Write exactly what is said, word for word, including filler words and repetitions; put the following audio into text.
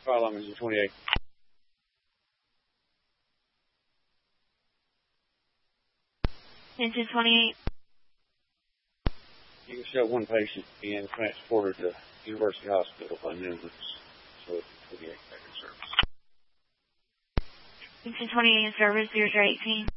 File line is twenty-eight. Engine twenty-eight. You can show one patient being transported to University Hospital by noon. So twenty-eight back in service. Engine twenty-eight in service, zero zero eighteen.